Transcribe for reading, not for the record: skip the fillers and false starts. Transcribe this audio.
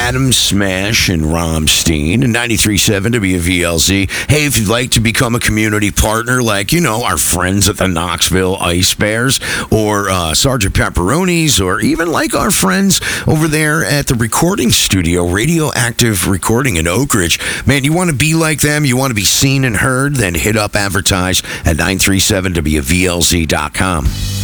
Adam Smash and Romstein, and 93.7 WVLZ. Hey, if you'd like to become a community partner, like, our friends at the Knoxville Ice Bears, or Sergeant Pepperoni's, or even like our friends over there at the recording studio, Radioactive Recording in Oak Ridge. Man, you want to be like them? You want to be seen and heard? Then hit up advertise at 937WVLZ.com.